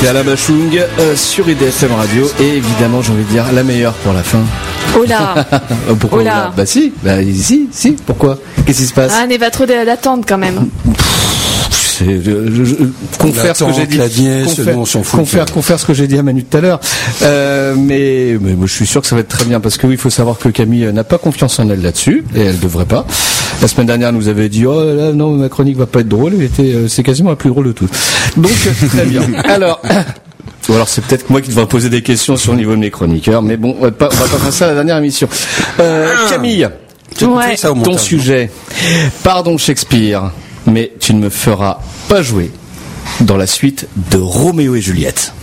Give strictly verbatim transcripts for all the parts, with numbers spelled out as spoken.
C'était Alain Bachung euh, sur I D F M Radio. Et évidemment, j'ai envie de dire la meilleure pour la fin. Oh là. Pourquoi oh là. Bah si, bah si, si. Pourquoi? Qu'est-ce qui se passe? Ah, n'est pas trop d'attente quand même. C'est, je, je, je, confère ce que j'ai dit. La dièse, confère, on s'en fout. Confère, confère ce que j'ai dit à Manu tout à l'heure. Euh, mais, mais moi, je suis sûr que ça va être très bien parce que oui, il faut savoir que Camille n'a pas confiance en elle là-dessus et elle devrait pas. La semaine dernière, elle nous avait dit oh là non, ma chronique va pas être drôle. Elle était, c'est quasiment la plus drôle de toutes. Donc très bien. Alors. Ou alors c'est peut-être moi qui devrais poser des questions sur le niveau de mes chroniqueurs, mais bon, on va pas, on va pas faire ça à la dernière émission. Euh, Camille, ouais. ça au ton sujet. Pardon Shakespeare, mais tu ne me feras pas jouer dans la suite de Roméo et Juliette.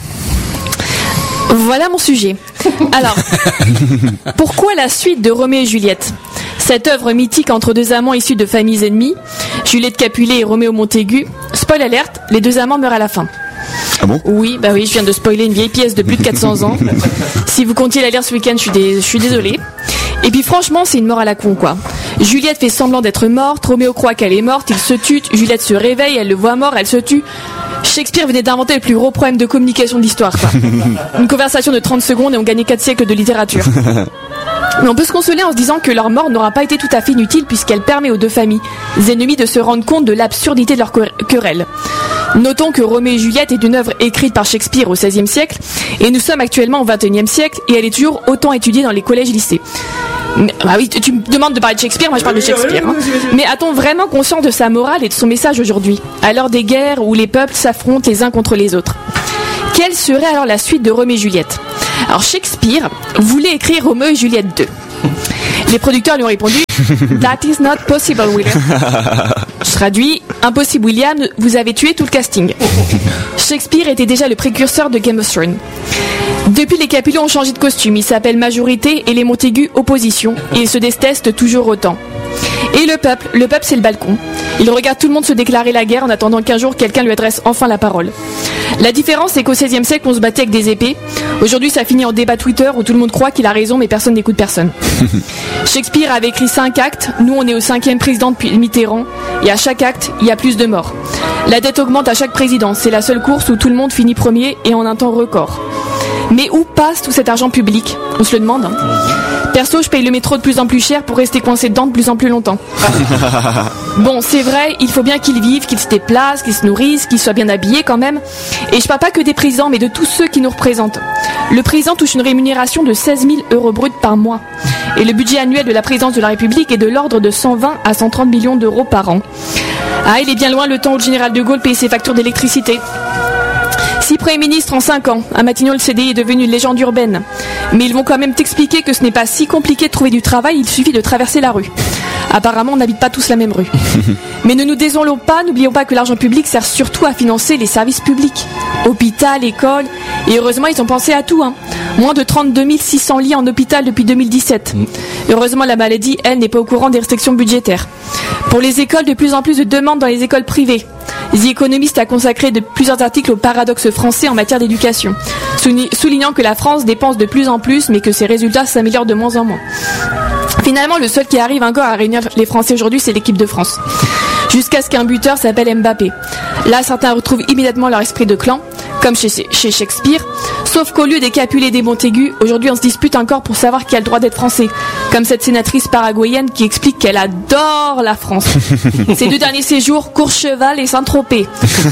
Voilà mon sujet. Alors, pourquoi la suite de Roméo et Juliette? Cette œuvre mythique entre deux amants issus de familles ennemies, Juliette Capulet et Roméo Montaigu. Spoil alerte, les deux amants meurent à la fin. Ah bon? Oui, bah oui, je viens de spoiler une vieille pièce de plus de quatre cents ans. Si vous comptiez la lire ce week-end, je suis, dé... je suis désolée. Et puis franchement, c'est une mort à la con, quoi. Juliette fait semblant d'être morte, Roméo croit qu'elle est morte, il se tue, Juliette se réveille, elle le voit mort, elle se tue. Shakespeare venait d'inventer le plus gros problème de communication de l'histoire, quoi. Une conversation de trente secondes et on gagnait quatre siècles de littérature. Mais on peut se consoler en se disant que leur mort n'aura pas été tout à fait inutile puisqu'elle permet aux deux familles ennemies de se rendre compte de l'absurdité de leur querelle. Notons que Roméo et Juliette est une œuvre écrite par Shakespeare au seizième siècle et nous sommes actuellement au vingt et unième siècle et elle est toujours autant étudiée dans les collèges et lycées. Mais, bah oui, tu me demandes de parler de Shakespeare, moi je parle de Shakespeare. Hein. Mais a-t-on vraiment conscience de sa morale et de son message aujourd'hui, à l'heure des guerres où les peuples s'affrontent les uns contre les autres? Quelle serait alors la suite de Roméo et Juliette? Alors Shakespeare voulait écrire Roméo et Juliette deux. Les producteurs lui ont répondu « That is not possible, William ». Je traduis « Impossible, William, vous avez tué tout le casting ». Shakespeare était déjà le précurseur de Game of Thrones. Depuis, les Capulet ont changé de costume. Ils s'appellent Majorité et les Montaigu Opposition. Et ils se détestent toujours autant. Et le peuple, le peuple c'est le balcon. Il regarde tout le monde se déclarer la guerre en attendant qu'un jour quelqu'un lui adresse enfin la parole. La différence c'est qu'au seizième siècle on se battait avec des épées. Aujourd'hui ça finit en débat Twitter où tout le monde croit qu'il a raison mais personne n'écoute personne. Shakespeare avait écrit cinq actes, nous on est au cinquième président depuis Mitterrand et à chaque acte il y a plus de morts. La dette augmente à chaque présidence, c'est la seule course où tout le monde finit premier et en un temps record. Mais où passe tout cet argent public? On se le demande. Hein. Perso, je paye le métro de plus en plus cher pour rester coincé dedans de plus en plus longtemps. Bon, c'est vrai, il faut bien qu'ils vivent, qu'ils se déplacent, qu'ils se nourrissent, qu'ils soient bien habillés quand même. Et je parle pas que des présidents, mais de tous ceux qui nous représentent. Le président touche une rémunération de seize mille euros bruts par mois. Et le budget annuel de la présidence de la République est de l'ordre de cent vingt à cent trente millions d'euros par an. Ah, il est bien loin le temps où le général de Gaulle payait ses factures d'électricité. Six premiers ministres en cinq ans. À Matignon, le C D I est devenu une légende urbaine. Mais ils vont quand même t'expliquer que ce n'est pas si compliqué de trouver du travail, il suffit de traverser la rue. Apparemment, on n'habite pas tous la même rue. Mais ne nous désolons pas, n'oublions pas que l'argent public sert surtout à financer les services publics. Hôpital, école, et heureusement, ils ont pensé à tout. Hein. Moins de trente-deux mille six cents lits en hôpital depuis deux mille dix-sept. Heureusement, la maladie, elle, n'est pas au courant des restrictions budgétaires. Pour les écoles, de plus en plus de demandes dans les écoles privées. The Economist a consacré de plusieurs articles au paradoxe français en matière d'éducation, soulignant que la France dépense de plus en plus, mais que ses résultats s'améliorent de moins en moins. Finalement, le seul qui arrive encore à réunir les Français aujourd'hui, c'est l'équipe de France. Jusqu'à ce qu'un buteur s'appelle Mbappé. Là, certains retrouvent immédiatement leur esprit de clan, comme chez, chez Shakespeare, sauf qu'au lieu des Capulet et des Montaigu, aujourd'hui on se dispute encore pour savoir qui a le droit d'être français, comme cette sénatrice paraguayenne qui explique qu'elle adore la France. Ses deux derniers séjours, Courchevel et Saint-Tropez.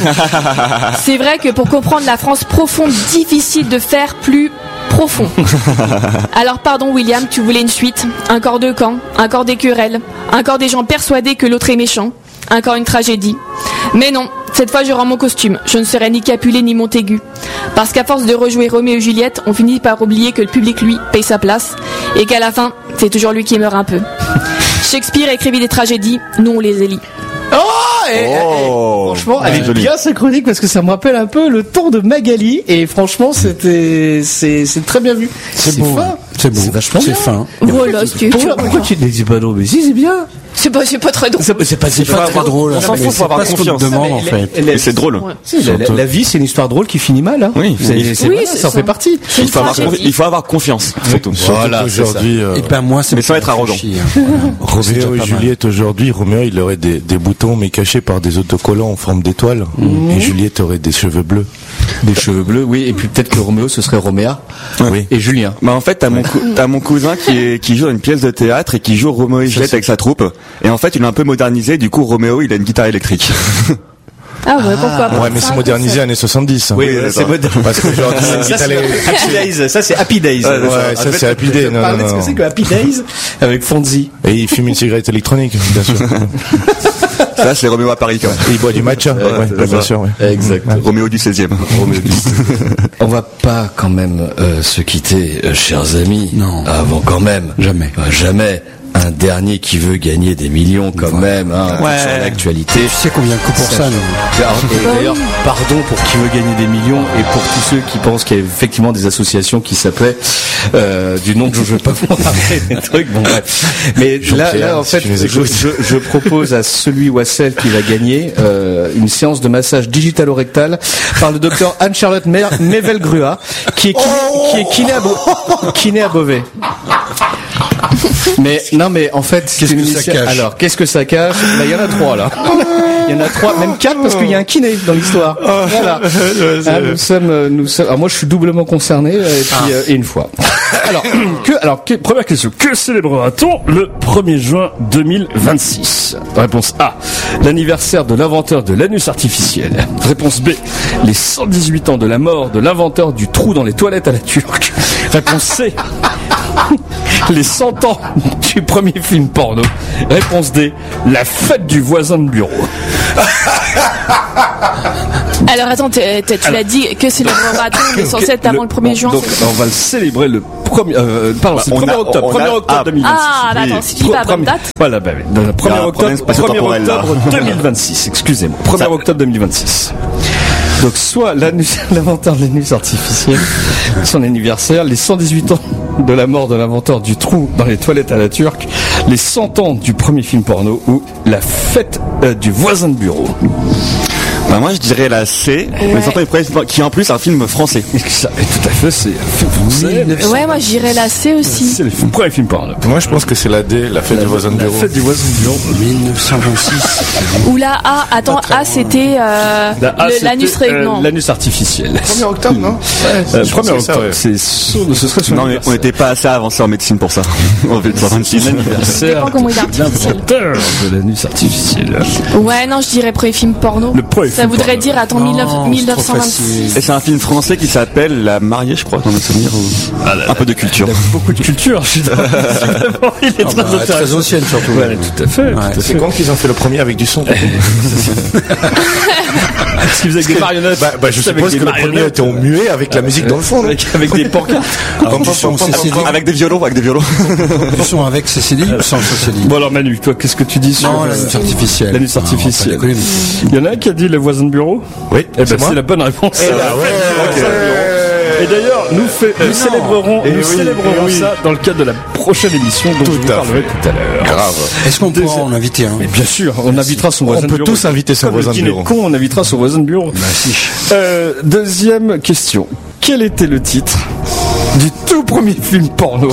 C'est vrai que pour comprendre la France profonde, difficile de faire plus profond. Alors pardon William, tu voulais une suite, un corps de camp, un corps des querelles, un corps des gens persuadés que l'autre est méchant, encore une tragédie. Mais non, cette fois je rends mon costume, je ne serai ni Capulet ni Montaigu. Parce qu'à force de rejouer Roméo et Juliette, on finit par oublier que le public lui paye sa place et qu'à la fin, c'est toujours lui qui meurt un peu. Shakespeare écrivit des tragédies, nous on les élit. Oh, et, oh, et, franchement, elle est bien sa chronique parce que ça me rappelle un peu le ton de Magali et franchement c'était c'est c'est très bien vu. C'est, c'est beau, fin. C'est beau, c'est vachement c'est bien. Fin. Voilà, pourquoi, pourquoi, pourquoi tu ne dis pas non? Mais si, c'est bien. C'est pas, c'est pas très drôle. C'est, c'est pas, c'est c'est pas, pas très drôle. On s'en fout, faut avoir confiance. Demande, en fait. Et c'est drôle. Ouais. Si, la, la, la vie, c'est une histoire drôle qui finit mal. Hein. Oui, c'est, c'est, oui, voilà, c'est ça en fait partie. Il faut, avoir, il faut avoir confiance. C'est tout. Voilà, aujourd'hui. Euh... Et ben moi, c'est mais sans être arrogant. Roméo et Juliette aujourd'hui, Roméo, il aurait des, des boutons mais cachés par des autocollants en forme d'étoile, mmh. et Juliette aurait des cheveux bleus. Des cheveux bleus, oui. Et puis peut-être que Roméo, ce serait Roméa. Oui. Et Julien. Bah en fait, t'as mon cou- t'as mon cousin qui est qui joue dans une pièce de théâtre et qui joue Roméo et Juliette avec sa troupe. Et en fait, il l'a un peu modernisé. Du coup, Roméo, il a une guitare électrique. Ah ouais, pourquoi pas. Ouais, mais c'est modernisé années soixante-dix. Oui, ouais, c'est moderne. Parce qu'aujourd'hui, Ça, c'est Happy Days. Ça, c'est Happy Days. Ouais, ouais, ça, c'est Happy Days. Non, non, Parlez de ce que non. c'est que Happy Days avec Fonzie. Et il fume une cigarette électronique, bien sûr. Ça, c'est Roméo à Paris, quand même. Et il boit du matcha. Ouais, ouais, c'est bien ça. sûr, ouais. Exact. Roméo du seizième. Roméo du On va pas quand même euh, se quitter, euh, chers amis. Non. Avant quand même. Jamais. Euh, jamais. Un dernier qui veut gagner des millions quand même, hein, Ouais. sur l'actualité. Tu sais combien de coups pour ça, nous. Et d'ailleurs, pardon pour qui veut gagner des millions et pour tous ceux qui pensent qu'il y a effectivement des associations qui s'appelaient euh, du nom que je veux pas vous rappeler des trucs. Bon bref. Mais là, là en fait, je, je, je propose à celui ou à celle qui va gagner euh, une séance de massage digitalo-rectal par le docteur Anne-Charlotte Mevel-Grua, qui est kiné, qui est kiné à, Beau, kiné à Beauvais. Mais non, mais en fait, Qu'est-ce une que ça initiale- cache Alors, qu'est-ce que ça cache? Là, il y en a trois là. Il y en a trois, même quatre, parce qu'il y a un kiné dans l'histoire. Voilà. Ah, nous sommes, euh, nous sommes. Alors moi, je suis doublement concerné euh, et puis euh, et une fois. Alors, que, alors, que- première question. Que célébrera-t-on le premier juin deux mille vingt-six? Réponse A. L'anniversaire de l'inventeur de l'anus artificiel. Réponse B. Les cent dix-huit ans de la mort de l'inventeur du trou dans les toilettes à la turque. Réponse C. Les cent ans du premier film porno. Réponse D. La fête du voisin de bureau. Alors attends, t'es- t'es- tu l'as dit, que célébrera-t-on? On est censé être avant le premier juin. Donc, c'est- on va le célébrer le premier, euh, pardon, c'est le on premier a- octobre, on a- premier octobre ah. deux mille vingt-six. Ah, bah Oui. attends, si tu dis pas la bonne Premier- date. Voilà, bah, oui. Dans le premier Il y a un octobre, problème premier spatio-temporel, là. octobre deux mille vingt-six, excusez-moi. premier Ça- octobre deux mille vingt-six. Donc, soit l'anus- l'inventeur de l'anus artificiel, son anniversaire, les cent dix-huit ans de la mort de l'inventeur du trou dans les toilettes à la turque, les cent ans du premier film porno ou la fête euh, du voisin de bureau. Bah moi, je dirais la C. Les cent ans du premier film, qui est en plus un film français. Ça, et tout à fait, c'est un film français. Ouais, moi j'irais la C aussi. C'est le film- premier film porno. Moi, je pense que c'est la D, la fête du voisin de La bureau. fête du voisin de bureau. mille neuf cent vingt-six. Ou la A, attends, A c'était euh, La A, le- c'était, l'anus euh, régnant. l'anus artificiel. premier octobre, non? Euh, je premier pense que c'est ça, octobre, ouais. c'est sûr, ce serait son Non, mais on anniversaire. n'était pas assez avancé en médecine pour ça. On fait le cent vingt-six. Ça dépend comment il est artificiel. L'inventeur de l'anus artificiel. Ouais, non, je dirais premier film porno. Le premier Ça film voudrait porno. dire, attends, Non, mille neuf c'est cent trop vingt-six. Et c'est un film français qui s'appelle La Mariée, je crois, dans mes souvenirs. ou- Un peu de culture. Il a beaucoup de culture, je suis d'accord. Il est Ah très bah, intéressant. très ancienne, surtout. Ouais, tout à fait. Tout à C'est fait. quand qu'ils ont fait le premier avec du son? Est-ce qu'ils faisaient avec des marionnettes? Bah, bah, je Avec suppose des que le premier marionnettes. était en muet avec la musique dans le fond, non? Avec, avec des pancartes. Alors, du son C C D, Avec des violons, avec des violons. du son avec C C D ou sans C C D? Bon alors Manu, toi, qu'est-ce que tu dis sur Non, euh, l'anus artificiel. l'anus Non, on va pas artificiel. déconner. Il y en a un qui a dit le voisin de bureau. Oui, Eh ben c'est moi. c'est la bonne réponse. Eh ben, ouais, Et d'ailleurs, nous, fait, nous célébrerons, Eh nous oui, célébrerons eh oui. ça dans le cadre de la prochaine émission dont Tout je vous à parlerai fait. tout à l'heure. Grave. Est-ce qu'on pourra Deuxième- en inviter un? Mais bien sûr, on invitera son voisin On de peut bureau. tous inviter son Comme voisin le de dîner bureau. con, on invitera son voisin de bureau. Euh, deuxième question. Quel était le titre du tout premier film porno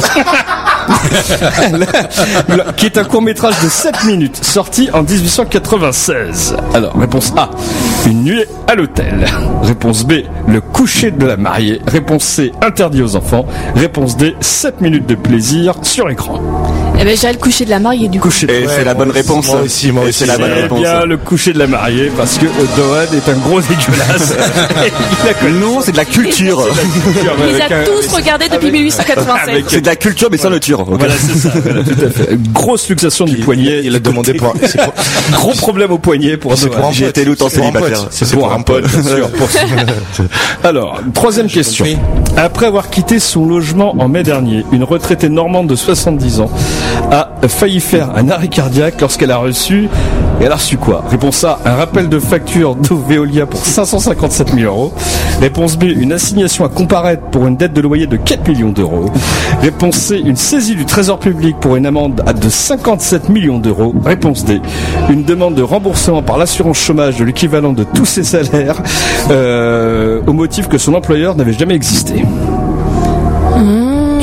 Le- qui est un court-métrage de sept minutes, sorti en dix-huit cent quatre-vingt-seize. Alors, réponse A, une nuit à l'hôtel. Réponse B, le coucher de la mariée. Réponse C, interdit aux enfants. Réponse D, sept minutes de plaisir sur écran. Eh ben, j'irais le coucher de la mariée du coup. Coucher de Et c'est la bonne réponse. Moi aussi, moi Et aussi. c'est la bonne Eh réponse. bien, le coucher de la mariée, parce que euh, Dohan est un gros dégueulasse. Il a connu Non, c'est de la culture. Il les a tous regardés depuis mille huit cent quatre-vingt-sept. C'est de la culture, mais sans le ture. ok. Voilà, c'est ça. Voilà, tout à fait. Grosse luxation du poignet. Il a demandé pour, c'est pour, Gros problème au poignet pour c'est Dohan. pour un J'ai pote. été longtemps C'est pour un célibataire. pote. C'est pour un pote. bien sûr. Pour- Alors, troisième question. compris. Après avoir quitté son logement en mai dernier, une retraitée normande de soixante-dix ans a failli faire un arrêt cardiaque lorsqu'elle a reçu... Et elle a reçu quoi? Réponse A, un rappel de facture d'eau Veolia pour cinq cent cinquante-sept mille euros. Réponse B, une assignation à comparaître pour une dette de loyer de quatre millions d'euros. Réponse C, une saisie du trésor public pour une amende de cinquante-sept millions d'euros. Réponse D, une demande de remboursement par l'assurance chômage de l'équivalent de tous ses salaires euh, au motif que son employeur n'avait jamais existé.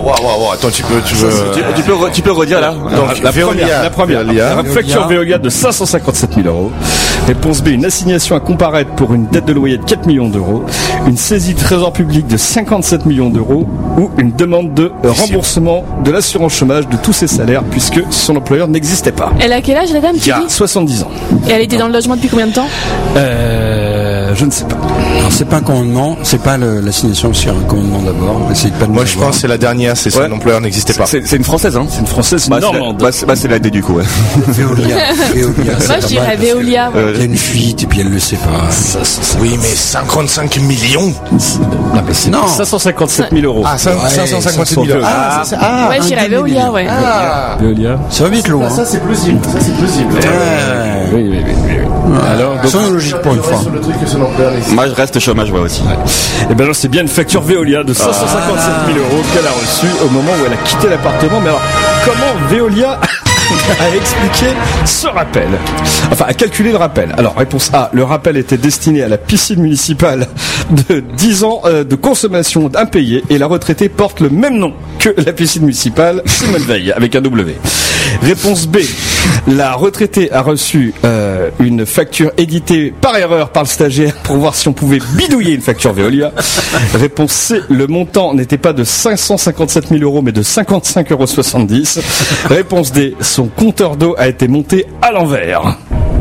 waouh, waouh, attends, tu peux, tu veux... Tu, tu peux, re- tu peux redire là? Donc, La Veolia, première, la première, Veolia. la facture Veolia de cinq cent cinquante-sept mille euros. Réponse B, une assignation à comparaître pour une dette de loyer de quatre millions d'euros. Une saisie de trésor public de cinquante-sept millions d'euros. Ou une demande de remboursement de l'assurance chômage de tous ses salaires puisque son employeur n'existait pas. Elle a quel âge la dame, Il tu y a dis? soixante-dix ans. Et elle était dans le logement depuis combien de temps? Euh, je ne sais pas. Alors, c'est pas un commandement, c'est pas le- l'assignation sur un commandement d'abord. Essayez pas de nous Moi, je avoir. pense que c'est la dernière, c'est Ouais. son employeur n'existait pas. C'est, c'est une française, hein? C'est une française Bah, c'est la, normande. bah, c'est, bah, c'est la D du coup, ouais. Veolia. Veolia, c'est Moi, pas je dirais mal, parce Veolia. que ouais. Il y a une fuite et puis elle le sait pas. Oui, mais cinquante-cinq millions. Non, mais c'est Non. cinq cent cinquante-sept mille euros. Ah, cinq cent cinquante mille euros. Ah, c'est- ah, Ouais, je dirais un demi Veolia, million. ouais. Ah. Veolia. Ça va vite loin. Ça c'est plausible. Ça c'est plausible. Ouais. Oui, oui, oui, oui, oui. Alors, donc, Sans logique pour une fois. Moi, je reste chômage, ouais, aussi. eh ben, non, c'est bien une facture Veolia de cinq cent cinquante-sept mille euros qu'elle a reçue au moment où elle a quitté l'appartement. Mais alors, comment Veolia a expliqué ce rappel? Enfin, a calculé le rappel. Alors, réponse A, le rappel était destiné à la piscine municipale de dix ans euh, de consommation impayée et la retraitée porte le même nom que la piscine municipale Simone Veil avec un W. Réponse B, la retraitée a reçu euh, une facture éditée par erreur par le stagiaire pour voir si on pouvait bidouiller une facture Veolia. Réponse C, le montant n'était pas de cinq cent cinquante-sept mille euros mais de cinquante-cinq euros soixante-dix. Réponse D, son compteur d'eau a été monté à l'envers.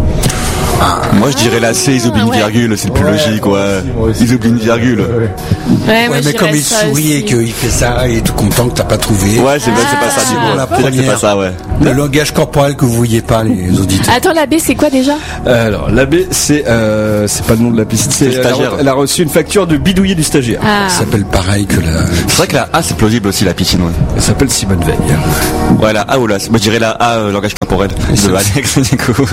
Moi, je dirais la C, ils oublient une ouais. virgule, c'est le plus logique, ouais. Ils oublient une virgule. Ouais, Ouais, moi, je mais comme dirais il ça sourit et aussi. qu'il fait ça, il est tout content que t'as pas trouvé. Ouais, c'est, c'est pas ça, Ah. du Pour la coup. C'est vrai que c'est première. pas ça, ouais. Le langage corporel que vous voyez pas, les auditeurs. Attends, la B, c'est quoi déjà? Alors, la B, c'est euh, c'est pas le nom de la piscine, c'est C'est le elle a re- stagiaire. elle a reçu une facture de bidouiller du stagiaire. Ah. Ça s'appelle pareil que la. C'est vrai que la A, c'est plausible aussi, la piscine, ouais. Elle s'appelle Simone Veil. Ouais, la A ou la C. Moi, je dirais la A, euh, langage corporel. De Alex, du coup.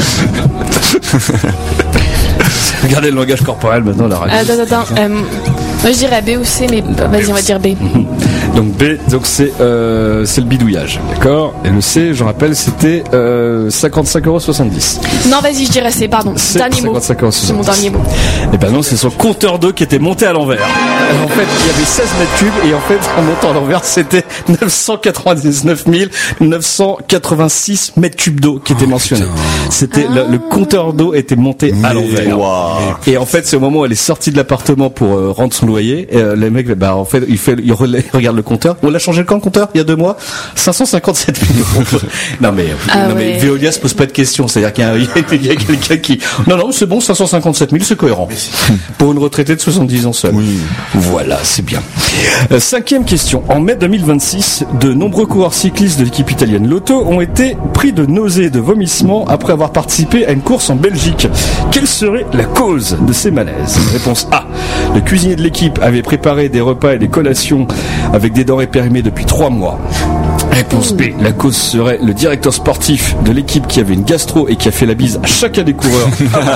Regardez le langage corporel maintenant, la radio. Attends, attends, attends. Euh, moi, je dirais B ou C, mais vas-y, on va dire B. Donc B, donc c'est euh, c'est le bidouillage, d'accord. Et le C, je rappelle, c'était euh, cinquante-cinq euros soixante-dix. Non, vas-y, je dirais C, pardon. C'est Dernier mot. cinquante-cinq euros C'est mon soixante-dix. dernier mot. Et ben non, c'est son compteur d'eau qui était monté à l'envers. Alors, en fait, il y avait seize mètres cubes et en fait, en montant à l'envers, c'était neuf cent quatre-vingt-dix-neuf mille neuf cent quatre-vingt-six mètres cubes d'eau qui étaient mentionnés. C'était le, le compteur d'eau était monté à l'envers. Waouh. Et en fait, c'est au moment où elle est sortie de l'appartement pour euh, rendre son loyer, et, euh, le mec, bah en fait, il fait, il relève- il regarde le compteur. On l'a changé le camp, le compteur il y a deux mois, cinq cent cinquante-sept mille euros. Non mais, Ah non mais ouais. Veolia se pose pas de questions. C'est-à-dire qu'il y a, il y a- il y a quelqu'un qui, non non, c'est bon, cinq cent cinquante-sept mille, c'est cohérent pour une retraitée de soixante-dix ans seule. Voilà, c'est bien. Euh, cinquième question. En mai deux mille vingt-six, de nombreux coureurs cyclistes de l'équipe italienne Lotto ont été pris de nausées et de vomissements après avoir participé à une course en Belgique. Quelle serait la cause de ces malaises? Réponse A. Le cuisinier de l'équipe avait préparé des repas et des collations avec des denrées périmées depuis trois mois. Réponse B. La cause serait le directeur sportif de l'équipe qui avait une gastro et qui a fait la bise à chacun des coureurs.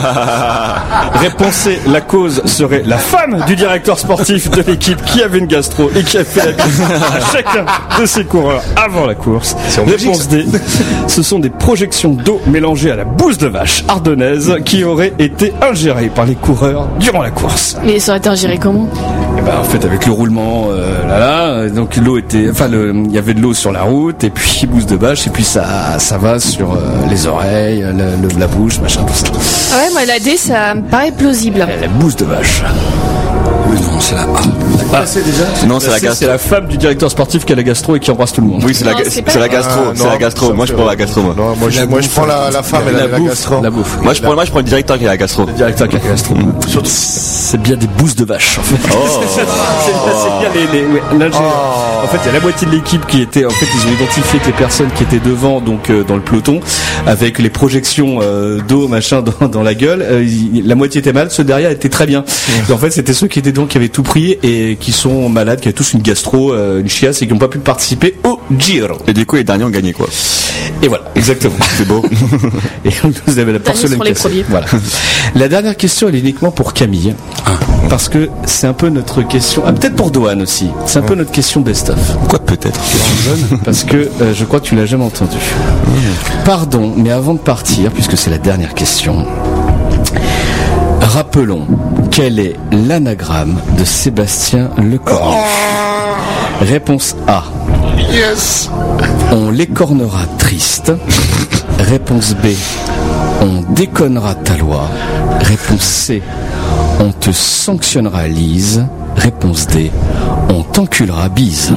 Réponse C. La cause serait la femme du directeur sportif de l'équipe qui avait une gastro et qui a fait la bise à chacun de ses coureurs avant la course. en Belgique, Réponse D. Ce sont des projections d'eau mélangées à la bouse de vache ardennaise qui auraient été ingérées par les coureurs durant la course. Mais ça aurait été ingéré comment? Et ben en fait avec le roulement euh, là là, donc l'eau était, enfin le, il y avait de l'eau sur la route et puis bouse de vache et puis ça ça va sur euh, les oreilles, le, le- la bouche, machin tout ça. Ah ouais, moi, la D, ça me paraît plausible. La bouse de vache. Mais non, c'est la A. Ah, c'est déjà. Non, c'est la C'est gastro. la femme du directeur sportif qui a la gastro et qui embrasse tout le monde. Oui, c'est la, Non, ga- c'est c'est pas- la gastro. Ah, c'est non, la gastro. ça Moi, je fait- prends la gastro, moi. Non, moi, je, La moi, je bouffe, prends la, la femme et la, la bouffe, gastro. la bouffe. Moi, je prends, moi, je prends le directeur qui a la gastro. Le directeur qui a la gastro. Surtout, c'est bien des bouses de vache. En fait. Oh. c'est c'est bien les. les ouais, là, j'ai- En fait, il y a la moitié de l'équipe qui était. En fait, ils ont identifié que les personnes qui étaient devant, donc euh, dans le peloton, avec les projections euh, d'eau, machin, dans, dans la gueule, euh, il- la moitié était mal. Ceux derrière étaient très bien. Et en fait, c'était ceux qui étaient devant qui avaient tout pris et qui sont malades, qui avaient tous une gastro, euh, une chiasse et qui n'ont pas pu participer au Giro. Et du coup, les derniers ont gagné, quoi. Et voilà, exactement. C'est beau. Et vous avez la porcelaine pour les cassée. premiers. Voilà. La dernière question, elle est uniquement pour Camille. Parce que c'est un peu notre question. Ah, peut-être pour Dohan aussi. C'est un peu notre question best-of. Quoi, peut-être. Parce que euh, je crois que tu l'as jamais entendu. Pardon, mais avant de partir, puisque c'est la dernière question, rappelons quel est l'anagramme de Sébastien Lecornu. Réponse A. Yes. On l'écornera triste. Réponse B. On déconnera ta loi. Réponse C. On te sanctionnera Lise. Réponse D. On t'enculera bise.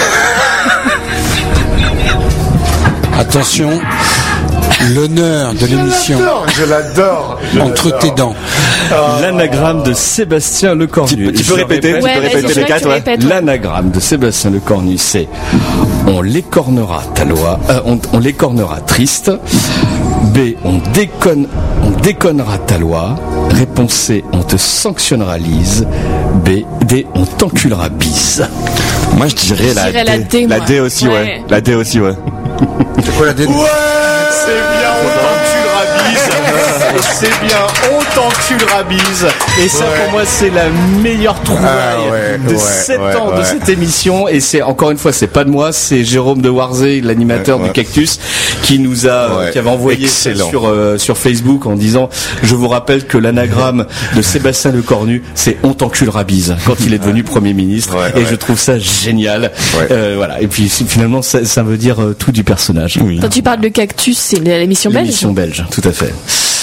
Attention, l'honneur de l'émission. Je l'adore. Je Entre l'adore. tes dents. L'anagramme de Sébastien Lecornu. Tu peux, tu peux répéter, tu Ouais, peux vas-y, répéter je les veux quatre, que tu ouais. répètes, ouais. L'anagramme de Sébastien Lecornu, c'est on l'écornera ta loi, euh, on, on l'écornera triste. B, on déconne, on déconnera ta loi. Réponse C, on te sanctionnera Lise. B, D, on t'enculera bise. Moi, je dirais la dirais la D, La moi. D aussi, ouais. Ouais. La D aussi, ouais. C'est quoi la dé- Ouais, c'est bien, on t'enculera bise. C'est bien, on t'enculera bise. Et ça, pour moi, c'est la meilleure trouvaille Ah ouais, de ouais, sept ouais, ans de ouais. cette émission. Et c'est, encore une fois, c'est pas de moi, c'est Jérôme de Warzé, l'animateur Ouais, du ouais. Cactus, qui nous a, Ouais, qui avait envoyé ça excellent. sur, euh, sur Facebook en disant, je vous rappelle que l'anagramme de Sébastien Lecornu, c'est on t'enculera bise, quand il est devenu Premier ministre. Ouais, et ouais. je trouve ça génial. Ouais. Euh, voilà. Et puis, finalement, ça, ça veut dire euh, tout du personnage. Oui. Quand tu parles de Cactus, c'est l'émission belge. L'émission belge, tout à fait.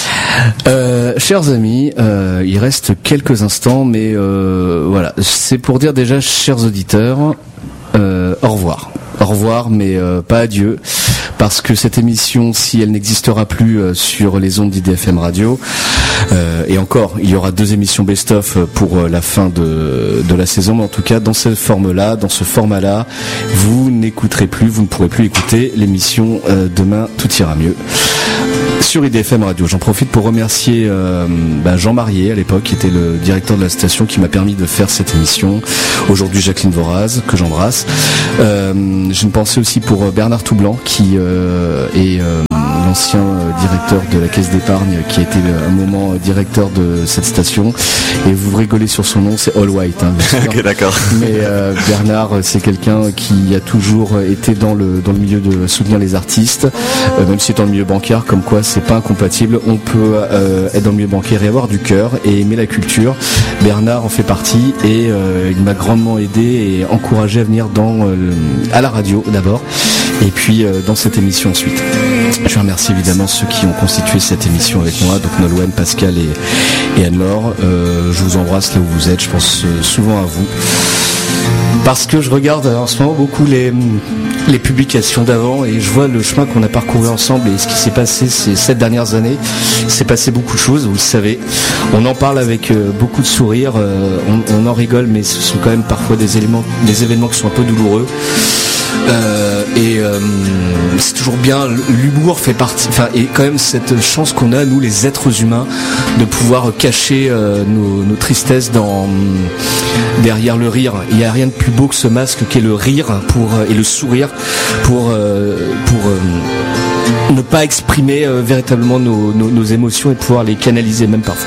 Euh, chers amis, euh, il reste quelques instants, mais euh, voilà, c'est pour dire déjà, chers auditeurs, euh, au revoir. Au revoir, mais euh, pas adieu, parce que cette émission, si elle n'existera plus euh, sur les ondes d'I D F M Radio, euh, et encore, il y aura deux émissions best-of pour euh, la fin de, de la saison, mais en tout cas, dans cette forme-là, dans ce format-là, vous n'écouterez plus, vous ne pourrez plus écouter l'émission euh, Demain, tout ira mieux. Sur I D F M Radio. J'en profite pour remercier euh, bah, Jean Marié à l'époque, qui était le directeur de la station, qui m'a permis de faire cette émission. Aujourd'hui Jacqueline Voraz, que j'embrasse. Euh, J'ai une pensée aussi pour Bernard Toublanc, qui euh, est euh, l'ancien euh, directeur de la Caisse d'épargne, qui a été euh, un moment euh, directeur de cette station. Et vous rigolez sur son nom, c'est All White, hein, bien sûr. Ok, d'accord. Mais euh, Bernard, c'est quelqu'un qui a toujours été dans le dans le milieu de soutenir les artistes, euh, même si c'est dans le milieu bancaire, comme quoi c'est pas incompatible. On peut euh, être dans le milieu bancaire et avoir du cœur et aimer la culture. Bernard en fait partie et euh, il m'a grandement aidé et encouragé à venir dans euh, à la radio d'abord et puis euh, dans cette émission ensuite. Je remercie évidemment ceux qui ont constitué cette émission avec moi, donc Nolwenn, Pascal et, et Anne-Laure. Euh, je vous embrasse là où vous êtes, je pense euh, souvent à vous. Parce que je regarde en ce moment beaucoup les, les publications d'avant et je vois le chemin qu'on a parcouru ensemble et ce qui s'est passé ces sept dernières années. Il s'est passé beaucoup de choses, vous le savez. On en parle avec euh, beaucoup de sourire, euh, on, on en rigole, mais ce sont quand même parfois des éléments, des événements qui sont un peu douloureux. Euh, et euh, c'est toujours bien, l'humour fait partie, enfin, et quand même cette chance qu'on a, nous les êtres humains, de pouvoir cacher euh, nos, nos tristesses dans, derrière le rire. Il n'y a rien de plus beau que ce masque qu'est le rire pour, et le sourire pour, euh, pour euh, ne pas exprimer euh, véritablement nos, nos, nos émotions et pouvoir les canaliser même parfois.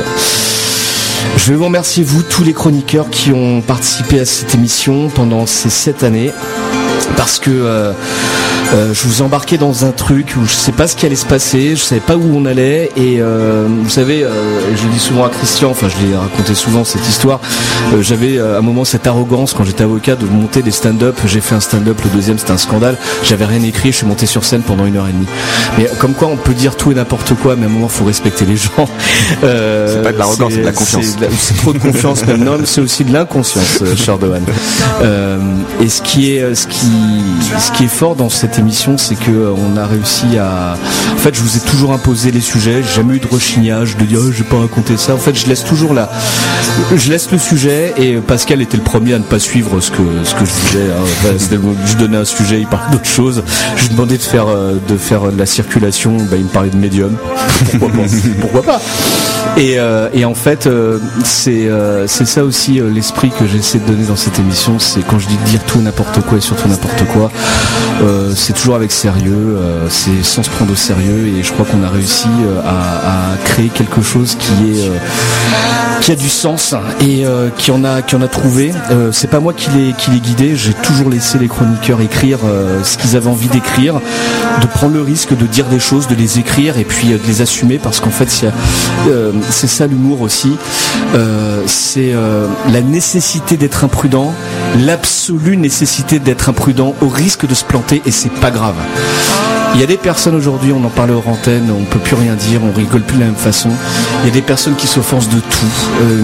Je vais vous remercier, vous, tous les chroniqueurs qui ont participé à cette émission pendant ces sept années. Parce que euh, euh, je vous embarquais dans un truc où je sais pas ce qui allait se passer, je savais pas où on allait et euh, vous savez, euh, je le dis souvent à Christian, enfin je l'ai raconté souvent cette histoire, euh, j'avais euh, à un moment cette arrogance quand j'étais avocat de monter des stand-up, j'ai fait un stand-up, le deuxième c'était un scandale, j'avais rien écrit, je suis monté sur scène pendant une heure et demie. Mais comme quoi on peut dire tout et n'importe quoi, mais à un moment faut respecter les gens. Euh, c'est pas de l'arrogance, c'est de la confiance. C'est, de la, c'est trop de confiance même, non, mais c'est aussi de l'inconscience, euh, cher Dohan. Euh, et ce qui est, ce qui Ce qui est fort dans cette émission, c'est que euh, on a réussi à. En fait, je vous ai toujours imposé les sujets. J'ai jamais eu de rechignage, de dire oh, je vais pas raconter ça. En fait, je laisse toujours la. Je laisse le sujet et Pascal était le premier à ne pas suivre ce que ce que je disais. Hein. Enfin, c'était, je donnais un sujet, il parlait d'autre chose. Je lui demandais de faire euh, de faire de la circulation. Ben, il me parlait de médium. Pourquoi pas Pourquoi pas Et, euh, et en fait, euh, c'est euh, c'est ça aussi euh, l'esprit que j'essaie de donner dans cette émission. C'est quand je dis dire tout et n'importe quoi et surtout n'importe quoi, euh, c'est toujours avec sérieux, euh, c'est sans se prendre au sérieux. Et je crois qu'on a réussi euh, à, à créer quelque chose qui est euh, qui a du sens et euh, qui en a qui en a trouvé. Euh, c'est pas moi qui l'ai qui l'ai guidé. J'ai toujours laissé les chroniqueurs écrire euh, ce qu'ils avaient envie d'écrire, de prendre le risque de dire des choses, de les écrire et puis euh, de les assumer parce qu'en fait, c'est, euh, c'est ça l'humour aussi. Euh, c'est euh, la nécessité d'être imprudent l'absolue nécessité d'être imprudent au risque de se planter, et c'est pas grave. Il y a des personnes aujourd'hui, on en parle hors antenne, on peut plus rien dire, on rigole plus de la même façon. Il y a des personnes qui s'offensent de tout. Euh,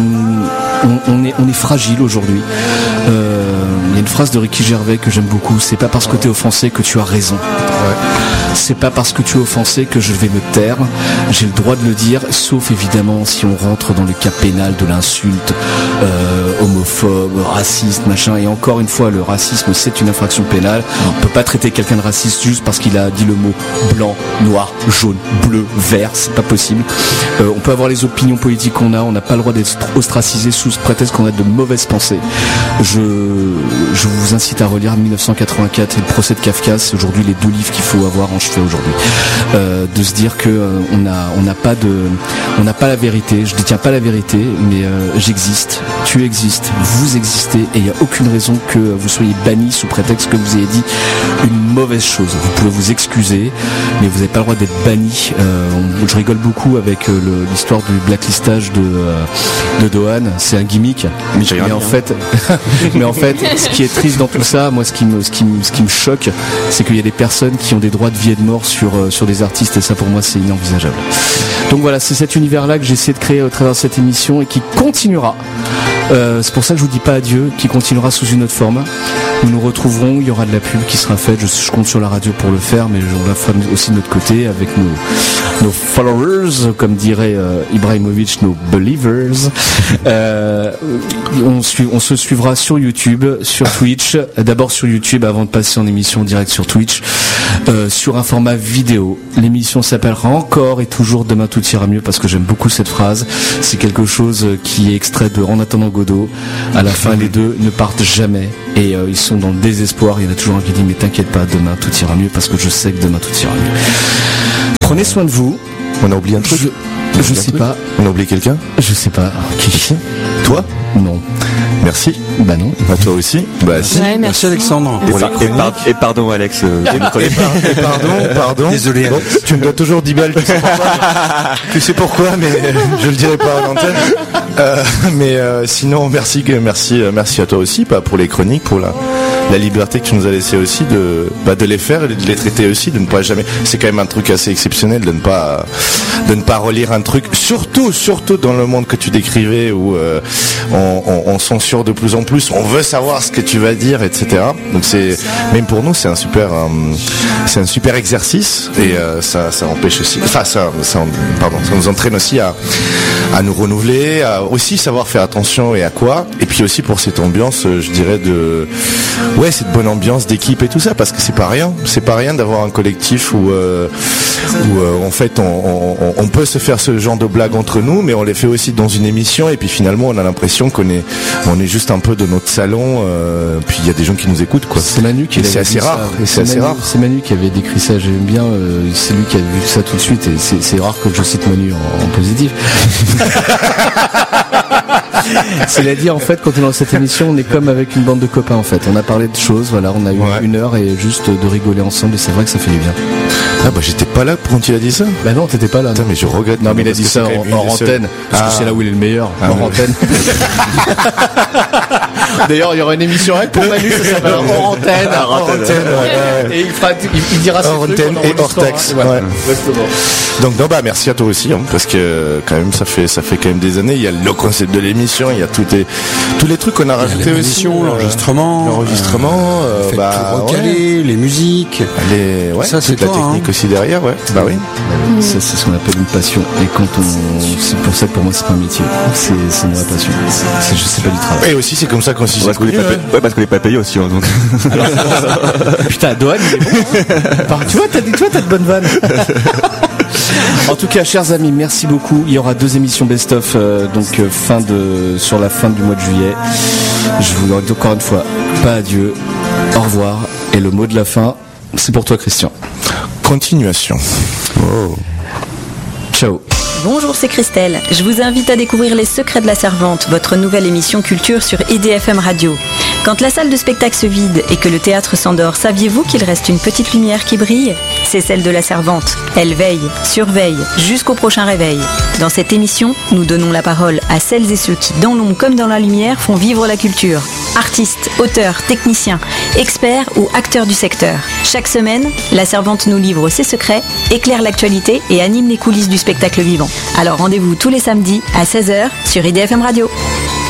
on, on, est, on est fragile aujourd'hui. Euh, il y a une phrase de Ricky Gervais que j'aime beaucoup. C'est pas parce que t'es offensé que tu as raison. Ouais. C'est pas parce que tu es offensé que je vais me taire. J'ai le droit de le dire, sauf évidemment si on rentre dans le cas pénal de l'insulte, euh, homophobe, raciste, machin. Et encore une fois, le racisme, c'est une infraction pénale. On peut pas traiter quelqu'un de raciste juste parce qu'il a dit le mot blanc, noir, jaune, bleu, vert. C'est pas possible. Euh, on peut avoir les opinions politiques qu'on a. On n'a pas le droit d'être ostracisé sous ce prétexte qu'on a de mauvaises pensées. Je, je vous incite à relire mille neuf cent quatre-vingt-quatre et le procès de Kafka. C'est aujourd'hui les deux livres qu'il faut avoir en chevet aujourd'hui. Euh, de se dire que euh, on a, on n'a pas de, on n'a pas la vérité. Je détiens pas la vérité, mais euh, j'existe. Tu existes. Vous existez. Et il n'y a aucune raison que vous soyez banni sous prétexte que vous ayez dit une mauvaise chose. Vous pouvez vous excuser, mais vous n'avez pas le droit d'être banni. Euh, on, je rigole beaucoup avec euh, le, l'histoire du blacklistage de, euh, de Dohan. C'est un gimmick. Mais, mais en fait, mais en fait, ce qui est triste dans tout ça, moi, ce qui me, ce qui me, ce qui me choque, c'est qu'il y a des personnes qui ont des droits de vie et de mort sur, euh, sur des artistes, et ça, pour moi, c'est inenvisageable. Donc voilà, c'est cet univers-là que j'ai essayé de créer au travers de cette émission et qui continuera. Euh, c'est pour ça que je vous dis pas adieu, qui continuera sous une autre forme. Nous nous retrouverons, il y aura de la pub qui sera faite, je, je compte sur la radio pour le faire, mais on la fera aussi de notre côté avec nos, nos followers, comme dirait euh, Ibrahimovic, nos believers. Euh, on, suit, on se suivra sur YouTube, sur Twitch, d'abord sur YouTube avant de passer en émission directe sur Twitch, euh, sur un format vidéo. L'émission s'appellera encore et toujours Demain tout ira mieux, parce que j'aime beaucoup cette phrase. C'est quelque chose qui est extrait de En attendant Godot. À la fin, les deux ne partent jamais et euh, ils sont dans le désespoir. Il y en a toujours un qui dit mais t'inquiète pas, demain tout ira mieux, parce que je sais que demain tout ira mieux. Prenez soin de vous. On a oublié un truc. Je, je sais pas. On a oublié quelqu'un. Je sais pas. Qui? Toi? Non. Merci. Bah non. À toi aussi. Bah si. Ouais, merci. Merci Alexandre. Et, par- et, par- et pardon Alex. Euh, Et, par- et pardon, pardon. Désolé, Bon, Alex. tu me dois toujours dix balles. Tu sais pourquoi, tu sais pourquoi, mais je le dirai pas à l'antenne. Euh, mais euh, sinon, merci, merci, euh, merci à toi aussi, pas pour les chroniques, pour la, la liberté que tu nous as laissé aussi de, bah, de les faire et de les traiter aussi, de ne pas jamais. C'est quand même un truc assez exceptionnel de ne pas, de ne pas relire un truc, surtout, surtout dans le monde que tu décrivais où euh, on, on, on censure de plus en plus, on veut savoir ce que tu vas dire, et cetera. Donc c'est, même pour nous, c'est un super, euh, c'est un super exercice et euh, ça, ça empêche aussi, enfin ça, ça, pardon, ça nous entraîne aussi à, à nous renouveler, à aussi savoir faire attention et à quoi, et puis aussi pour cette ambiance, je dirais de, ouais, cette bonne ambiance d'équipe et tout ça, parce que c'est pas rien, c'est pas rien d'avoir un collectif où, euh, où euh, en fait on, on, on peut se faire ce genre de blagues entre nous, mais on les fait aussi dans une émission, et puis finalement on a l'impression qu'on est, on est juste un peu de notre salon, euh, puis il y a des gens qui nous écoutent, quoi. C'est Manu qui et c'est assez rare, et c'est assez Manu, rare. C'est Manu qui avait décrit ça, j'aime bien, euh, c'est lui qui a vu ça tout de suite, et c'est, c'est rare que je cite Manu en, en positif. Cela dit, en fait, quand on est dans cette émission, on est comme avec une bande de copains, en fait. On a parlé de choses, voilà, on a eu Ouais. une heure et juste de rigoler ensemble, et c'est vrai que ça fait du bien. Ah bah j'étais pas là quand il a dit ça. Bah non, t'étais pas là. Putain, mais je regrette. Non, mais il a parce dit que ça c'est quand en, même hors une des seules- antenne, parce Ah. que c'est là où il est le meilleur, Ah, hors ouais. antenne. D'ailleurs, il y aura une émission avec pour Manu, ça s'appelle hors antenne. Hors antenne, ouais, ouais. Et il, fera, il, il dira Hors ses trucs antenne en et hors enregistrant, texte, hein. Voilà, ouais. exactement. Donc non, bah merci à toi aussi, hein, parce que quand même ça fait ça fait quand même des années. Il y a le concept de l'émission, il y a tous les tous les trucs qu'on a rajoutés aussi. L'émission, euh, l'enregistrement, l'enregistrement, euh, euh, fait bah tout recaler, les musiques. les, ouais, Ça, c'est toute la toi, technique hein. aussi derrière, ouais. Bah oui. Ça, c'est ce qu'on appelle une passion. Et quand on, c'est pour ça que pour moi c'est pas un métier, c'est, c'est une vraie passion. C'est, je sais pas du travail. Et aussi c'est comme ça qu'on s'y parce qu'on est pas payé, ouais, parce qu'on est pas payé aussi, hein, donc. Putain, Dohan, il est bon. Par- tu vois, t'as dit, toi, t'as de bonnes vannes. En tout cas, chers amis, merci beaucoup. Il y aura deux émissions best-of, euh, donc euh, fin de, sur la fin du mois de juillet. Je vous dis encore une fois, pas adieu, au revoir. Et le mot de la fin, c'est pour toi, Christian. Continuation. Oh. Ciao. Bonjour, c'est Christelle. Je vous invite à découvrir Les Secrets de la Servante, votre nouvelle émission culture sur I D F M Radio. Quand la salle de spectacle se vide et que le théâtre s'endort, saviez-vous qu'il reste une petite lumière qui brille ? C'est celle de la servante. Elle veille, surveille, jusqu'au prochain réveil. Dans cette émission, nous donnons la parole à celles et ceux qui, dans l'ombre comme dans la lumière, font vivre la culture. Artistes, auteurs, techniciens, experts ou acteurs du secteur. Chaque semaine, la Servante nous livre ses secrets, éclaire l'actualité et anime les coulisses du spectacle vivant. Alors rendez-vous tous les samedis à seize heures sur I D F M Radio.